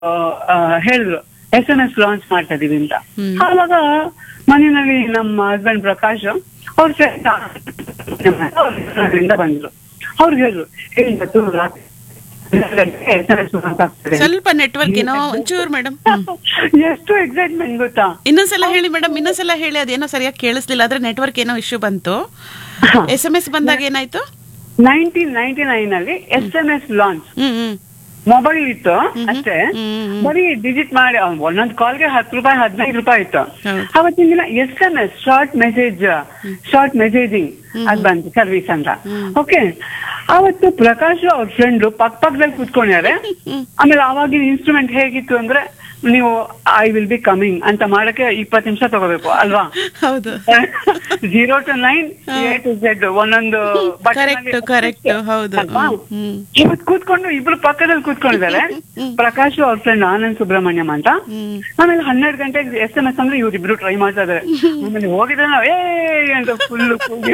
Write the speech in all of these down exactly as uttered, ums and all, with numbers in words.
ಹೇಳಿದ್ರು S M S launch ಮಾಡ್ತಾ ಇದೀವಿ ಅಂತ. ಆವಾಗ ಮನೆಯಲ್ಲಿ ನಮ್ಮ ಹಸ್ಬೆಂಡ್ ಪ್ರಕಾಶ್ ಅವ್ರ ಫ್ರೆಂಡ್ ಬಂದ್ರು. ಅವ್ರು ಹೇಳಿದ್ರು ಸ್ವಲ್ಪ ನೆಟ್ವರ್ಕ್ ಏನೋ ಒಂಚೂರು ಮೇಡಮ್. ಎಷ್ಟು ಎಕ್ಸೈಟ್ಮೆಂಟ್ ಗೊತ್ತಾ. ಇನ್ನೊಂದ್ಸಲ ಹೇಳಿ ಮೇಡಮ್, ಇನ್ನೊಂದ್ಸಲ ಹೇಳಿ. ಅದೇನೋ ಸರಿಯಾಗಿ ಕೇಳಿಸ್ಲಿಲ್ಲ, ಆದ್ರೆ ನೆಟ್ವರ್ಕ್ ಏನೋ ಇಶ್ಯೂ ಬಂತು. ಎಸ್ ಎಂ ಎಸ್ ಬಂದಾಗ ಏನಾಯ್ತು? ನೈನ್ಟೀನ್ ನೈನ್ಟಿ ನೈನ್ ಅಲ್ಲಿ ಎಸ್ ಎಂ ಎಸ್ ಲಾಂಚ್. ಹ್ಮ್ ಹ್ಮ್ ಮೊಬೈಲ್ ಇತ್ತು ಅಷ್ಟೇ, ಬರೀ ಡಿಜಿಟ್ ಮಾಡಿ ಒಂದೊಂದು ಕಾಲ್ಗೆ ಹತ್ತು ರೂಪಾಯಿ ಹದಿನೈದು ರೂಪಾಯಿ ಇತ್ತು. ಅವತ್ತಿನ ದಿನ S M S short message short messaging ಅದ್ ಬಂತು ಸರ್ವಿಸ್ ಅಂತ. ಓಕೆ, ಅವತ್ತು ಪ್ರಕಾಶ್ ಅವ್ರ ಫ್ರೆಂಡ್ ಪಕ್ಕ ಪಕ್ಕದಲ್ಲಿ ಕೂತ್ಕೊಂಡಿದ್ದಾರೆ. ಆಮೇಲೆ ಅವಾಗಿನ ಇನ್ಸ್ಟ್ರೂಮೆಂಟ್ ಹೇಗಿತ್ತು ಅಂದ್ರೆ, ನೀವು ಐ ವಿಲ್ ಬಿ ಕಮಿಂಗ್ ಅಂತ ಮಾಡಕ್ಕೆ ಇಪ್ಪತ್ತು ನಿಮಿಷ ತಗೋಬೇಕು ಅಲ್ವಾ? ಹೌದು. Zero to nine A to Z ಒಂದೊಂದು ಇವತ್ತು ಕೂತ್ಕೊಂಡು ಇಬ್ರು ಪಕ್ಕದಲ್ಲಿ ಕೂತ್ಕೊಂಡಿದ್ದಾರೆ, ಪ್ರಕಾಶ್ ಅವ್ರ ಫ್ರೆಂಡ್ ಆನಂದ್ ಸುಬ್ರಹ್ಮಣ್ಯಂ ಅಂತ. ಆಮೇಲೆ ಹನ್ನೆರಡು ಗಂಟೆಗೆ ಎಸ್ ಎಂ ಎಸ್ ಅಂದ್ರೆ ಇವ್ರಿಬ್ರು ಟ್ರೈ ಮಾಡ್ತಾ ಇದಾರೆ. ಆಮೇಲೆ ಹೋಗಿದ್ರೆ ನಾವು ಏ ಅಂತ ಫುಲ್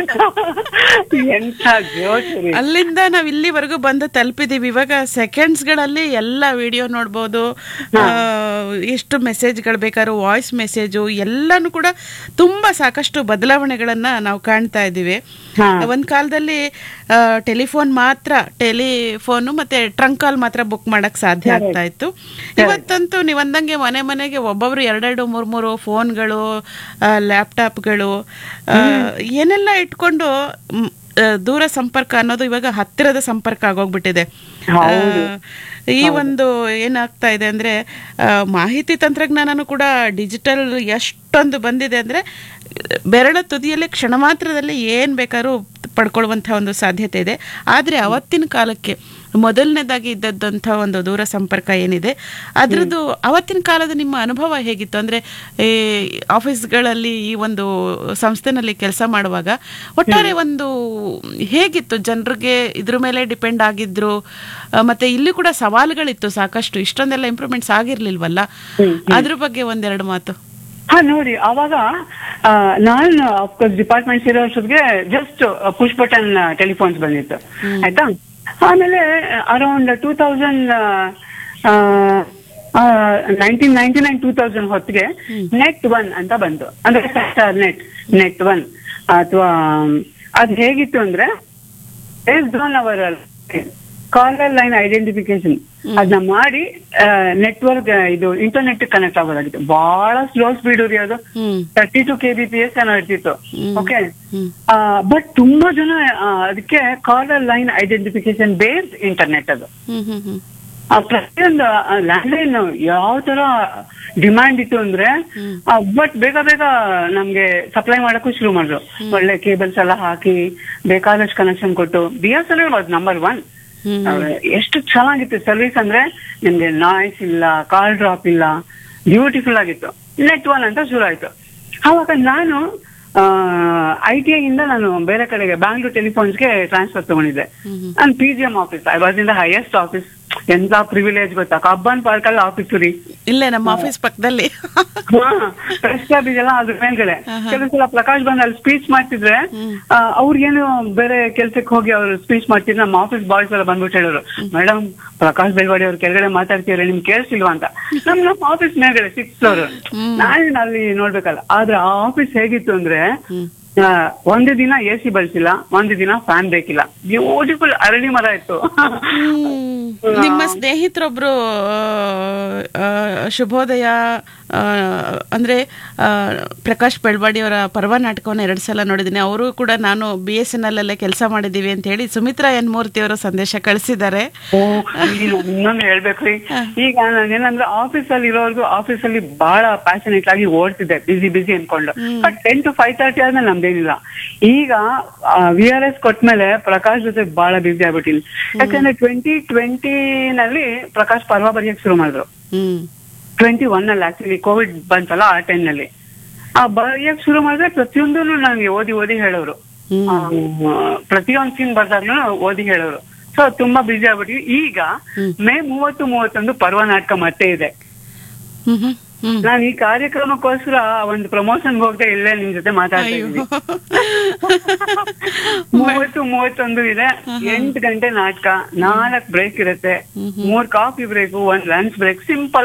ಎಂತ ಜೋಶ್. ಅಲ್ಲಿಂದ ನಾವ್ ಇಲ್ಲಿವರೆಗೂ ಬಂದು ತಲುಪಿದೀವಿ. ಇವಾಗ ಸೆಕೆಂಡ್ಸ್ ಗಳಲ್ಲಿ ಎಲ್ಲ ವಿಡಿಯೋ ನೋಡ್ಬೋದು, ಎಷ್ಟು ಮೆಸೇಜ್ಗಳು ಬೇಕಾದ್ರೂ ವಾಯ್ಸ್ ಮೆಸೇಜು ಎಲ್ಲಾನು ಕೂಡ ತುಂಬಾ ಸಾಕಷ್ಟು ಬದಲಾವಣೆಗಳನ್ನ ನಾವು ಕಾಣ್ತಾ ಇದ್ದೀವಿ. ಒಂದ್ ಕಾಲದಲ್ಲಿ ಟೆಲಿಫೋನ್ ಮಾತ್ರ, ಟೆಲಿಫೋನು ಮತ್ತೆ ಟ್ರಂಕ್ ಕಾಲ್ ಮಾತ್ರ ಬುಕ್ ಮಾಡಕ್ ಸಾಧ್ಯ ಆಗ್ತಾ ಇತ್ತು. ಇವತ್ತಂತೂ ನೀವ್ ಅಂದಂಗೆ ಮನೆ ಮನೆಗೆ ಒಬ್ಬೊಬ್ರು ಎರಡೆರಡು ಮೂರ್ ಮೂರು ಫೋನ್ಗಳು, ಲ್ಯಾಪ್ಟಾಪ್ಗಳು, ಏನೆಲ್ಲ ಇಟ್ಕೊಂಡು ದೂರ ಸಂಪರ್ಕ ಅನ್ನೋದು ಇವಾಗ ಹತ್ತಿರದ ಸಂಪರ್ಕ ಆಗೋಗ್ಬಿಟ್ಟಿದೆ. ಈ ಒಂದು ಏನಾಗ್ತಾ ಇದೆ ಅಂದ್ರೆ, ಮಾಹಿತಿ ತಂತ್ರಜ್ಞಾನನೂ ಕೂಡ ಡಿಜಿಟಲ್ ಎಷ್ಟೊಂದು ಬಂದಿದೆ ಅಂದ್ರೆ, ಬೆರಳ ತುದಿಯಲ್ಲಿ ಕ್ಷಣ ಮಾತ್ರದಲ್ಲಿ ಏನ್ ಬೇಕಾದ್ರೂ ಪಡ್ಕೊಳ್ಳುವಂತಹ ಒಂದು ಸಾಧ್ಯತೆ ಇದೆ. ಆದ್ರೆ ಅವತ್ತಿನ ಕಾಲಕ್ಕೆ ಮೊದಲನೇದಾಗಿ ಇದ್ದದ್ದಂಥ ಒಂದು ದೂರ ಸಂಪರ್ಕ ಏನಿದೆ ಅದ್ರದ್ದು ಅವತ್ತಿನ ಕಾಲದ ನಿಮ್ಮ ಅನುಭವ ಹೇಗಿತ್ತು? ಅಂದ್ರೆ ಈ ಆಫೀಸ್ಗಳಲ್ಲಿ ಈ ಒಂದು ಸಂಸ್ಥೆನಲ್ಲಿ ಕೆಲಸ ಮಾಡುವಾಗ ಒಟ್ಟಾರೆ ಒಂದು ಹೇಗಿತ್ತು? ಜನರಿಗೆ ಇದ್ರ ಮೇಲೆ ಡಿಪೆಂಡ್ ಆಗಿದ್ರು, ಮತ್ತೆ ಇಲ್ಲಿ ಕೂಡ ಸವಾಲುಗಳಿತ್ತು ಸಾಕಷ್ಟು. ಇಷ್ಟೊಂದೆಲ್ಲ ಇಂಪ್ರೂವ್ಮೆಂಟ್ಸ್ ಆಗಿರ್ಲಿಲ್ವಲ್ಲ, ಅದ್ರ ಬಗ್ಗೆ ಒಂದೆರಡು ಮಾತು. ಹಾ ನೋಡಿ, ಅವಾಗ ನಾನು ಅಫ್ಕೋರ್ಸ್ ಡಿಪಾರ್ಟ್ಮೆಂಟ್ ಸೇರೋ ಅಷ್ಟೊತ್ತಿಗೆ ಜಸ್ಟ್ ಪುಷ್ ಬಟನ್ ಟೆಲಿಫೋನ್ಸ್ ಬಂದಿತ್ತು, ಆಯ್ತಾ. ಆಮೇಲೆ around two thousand nineteen ninety nine two thousand ಹೊತ್ತಿಗೆ ನೆಟ್ ಒನ್ ಅಂತ ಬಂತು. ಅಂದ್ರೆ ನೆಟ್ ನೆಟ್ ಒನ್ ಅಥವಾ ಅದ್ ಹೇಗಿತ್ತು ಅಂದ್ರೆ, based on hour collar line identification ಅದನ್ನ ಮಾಡಿ ನೆಟ್ವರ್ಕ್ ಇದು ಇಂಟರ್ನೆಟ್ ಕನೆಕ್ಟ್ ಆಗೋದಾಗಿತ್ತು. ಬಹಳ ಸ್ಲೋ ಸ್ಪೀಡ್ ರೀ ಅದು, thirty to K B P S ಏನೋ ಇರ್ತಿತ್ತು. ಓಕೆ, ಬಟ್ ತುಂಬಾ ಜನ ಅದಕ್ಕೆ collar line identification based internet ಅದು. ಪ್ರತಿಯೊಂದು ಲ್ಯಾಂಡ್ಲೈನ್ ಯಾವ ತರ ಡಿಮ್ಯಾಂಡ್ ಇತ್ತು ಅಂದ್ರೆ, ಬಟ್ ಬೇಗ ಬೇಗ ನಮ್ಗೆ ಸಪ್ಲೈ ಮಾಡಕ್ಕೂ ಶುರು ಮಾಡಿದ್ರು. ಒಳ್ಳೆ ಕೇಬಲ್ಸ್ ಎಲ್ಲ ಹಾಕಿ ಬೇಕಾದಷ್ಟು ಕನೆಕ್ಷನ್ ಕೊಟ್ಟು. B S N L was number one. ಎಷ್ಟು ಚೆನ್ನಾಗಿತ್ತು ಸರ್ವಿಸ್ ಅಂದ್ರೆ, ನಿಮ್ಗೆ ನಾಯ್ಸ್ ಇಲ್ಲ, ಕಾಲ್ ಡ್ರಾಪ್ ಇಲ್ಲ, ಬ್ಯೂಟಿಫುಲ್ ಆಗಿತ್ತು. ನೆಟ್ ಒನ್ ಅಂತ ಶುರು ಆಯ್ತು. ಅವಾಗ ನಾನು ಐ ಟಿ ಐ ಇಂದ ನಾನು ಬೇರೆ ಕಡೆಗೆ ಬ್ಯಾಂಗ್ಳೂರ್ ಟೆಲಿಫೋನ್ಸ್ಗೆ ಟ್ರಾನ್ಸ್ಫರ್ ತಗೊಂಡಿದ್ದೆ. ನಾನು P G M office, I was in the highest office. ಎಂತ ಪ್ರಿವಿಲೇಜ್ ಗೊತ್ತಾ, ಕಬ್ಬನ್ ಪಾರ್ಕ್ ಅಲ್ಲಿ ಆಫೀಸ್ ರೀ, ಇಲ್ಲೇ ನಮ್ಮ ಆಫೀಸ್ ಪಕ್ಕದಲ್ಲಿ. ಪ್ರೆಸ್ ಕ್ಲಬ್ ಇದೆಲ್ಲ ಅದ್ರ ಮೇಲ್ಗಡೆ. ಕೆಲವು ಸಲ ಪ್ರಕಾಶ್ ಬಂದ್ ಅಲ್ಲಿ ಸ್ಪೀಚ್ ಮಾಡ್ತಿದ್ರೆ, ಅವ್ರಿಗೇನು ಬೇರೆ ಕೆಲ್ಸಕ್ಕೆ ಹೋಗಿ ಅವ್ರು ಸ್ಪೀಚ್ ಮಾಡ್ತಿದ್ರೆ, ನಮ್ಮ ಆಫೀಸ್ ಬಾಯ್ಸ್ ಎಲ್ಲ ಬಂದ್ಬಿಟ್ಟು ಹೇಳೋರು, ಮೇಡಮ್ ಪ್ರಕಾಶ್ ಬೆಳವಾಡಿ ಅವ್ರ ಕೆಳಗಡೆ ಮಾತಾಡ್ತಿದ್ರೆ ನಿಮ್ಗೆ ಕೇಳಿಸಿಲ್ವಾ ಅಂತ. ನಮ್ ನಮ್ಮ ಆಫೀಸ್ ಮೇಲ್ಗಡೆ ಸಿಕ್ಸ್ ಫ್ಲೋರ್, ನಾನೇನು ಅಲ್ಲಿ ನೋಡ್ಬೇಕಲ್ಲ. ಆದ್ರೆ ಆ ಆಫೀಸ್ ಹೇಗಿತ್ತು ಅಂದ್ರೆ, ಒಂದು ದಿನ ಎ ಸಿ ಬಳಸಿಲ್ಲ, ಒಂದು ದಿನ ಫ್ಯಾನ್ ಬೇಕಿಲ್ಲ, ಬ್ಯೂಟಿಫುಲ್ ಅರಳಿ ಮರ ಇತ್ತು. ನಿಮ್ಮ ಸ್ನೇಹಿತರೊಬ್ರು ಶುಭೋದಯ ಅಂದ್ರೆ ಪ್ರಕಾಶ್ ಬೆಳವಾಡಿ ಅವರ ಪರ್ವ ನಾಟಕವನ್ನು ಎರಡು ಸಲ ನೋಡಿದ್ದೀನಿ. ಅವರು ಕೂಡ ನಾನು ಬಿ ಎಸ್ ಎನ್ ಎಲ್ ಅಲ್ಲೇ ಕೆಲಸ ಮಾಡಿದೀವಿ ಅಂತ ಹೇಳಿ ಸುಮಿತ್ರಾ ಎನ್ ಮೂರ್ತಿ ಅವರು ಸಂದೇಶ ಕಳಿಸಿದ್ದಾರೆ. ಇನ್ನೊಂದು ಹೇಳ್ಬೇಕ್ರಿ, ಈಗ ನಾನೇನಂದ್ರೆ ಆಫೀಸ್ ಅಲ್ಲಿ ಇರೋರ್ಗು ಆಫೀಸ್ ಅಲ್ಲಿ ಬಹಳ ಪ್ಯಾಷನೇಟ್ ಆಗಿ ಓಡ್ತಿದ್ದೆ, ಬಿಸಿ ಬಿಸಿ ಅನ್ಕೊಂಡು. But ten to five thirty ಆದ್ಮೇಲೆ ನಮ್ದೇನಿಲ್ಲ. ಈಗ ವಿ ಆರ್ ಎಸ್ ಕೊಟ್ಮೇಲೆ ಪ್ರಕಾಶ್ ಜೊತೆ ಬಹಳ ಬಿಸಿ ಆಗ್ಬಿಟ್ಟಿಲ್ಲ. ಯಾಕಂದ್ರೆ ಟ್ವೆಂಟಿ ಟ್ವೆಂಟಿ ನಲ್ಲಿ ಪ್ರಕಾಶ್ ಪರ್ವ ಬರೆಯಕ್ ಶುರು ಮಾಡಿದ್ರು. ಟ್ವೆಂಟಿ ಒನ್ ಅಲ್ಲಿ ಆಕ್ಚುಲಿ ಕೋವಿಡ್ ಬಂತಲ್ಲ, ಆ ಟೈಮ್ ನಲ್ಲಿ ಆ ಬರೆಯಕ್ ಶುರು ಮಾಡಿದ್ರೆ ಪ್ರತಿಯೊಂದು ನಂಗೆ ಓದಿ ಓದಿ ಹೇಳೋರು. ಪ್ರತಿಯೊಂದು ಸೀನ್ ಬರ್ದಾಗ್ಲೂ ಓದಿ ಹೇಳೋರು. ಸೊ ತುಂಬಾ ಬಿಸಿ ಆಗ್ಬಿಟ್ಟಿವಿ. ಈಗ ಮೇ ಮೂವತ್ತು ಮೂವತ್ತೊಂದು ಪರ್ವ ನಾಟಕ ಮತ್ತೆ ಇದೆ. ನಾನು ಈ ಕಾರ್ಯಕ್ರಮಕ್ಕೋಸ್ಕರ ಒಂದು ಪ್ರಮೋಷನ್ ಹೋಗ್ತಾ ಇಲ್ಲೇ ನಿಮ್ ಜೊತೆ ಮಾತಾಡ್ತಾ ಇದ್ದೀನಿ. ಮೂವತ್ತು ಮೂವತ್ತೊಂದು ಇದೆ, ಎಂಟು ಗಂಟೆ ನಾಟಕ, ನಾಲ್ಕು ಬ್ರೇಕ್ ಇರುತ್ತೆ, ಮೂರ್ ಕಾಫಿ ಬ್ರೇಕ್, ಒಂದ್ ಲಂಚ್ ಬ್ರೇಕ್, ಸಿಂಪಲ್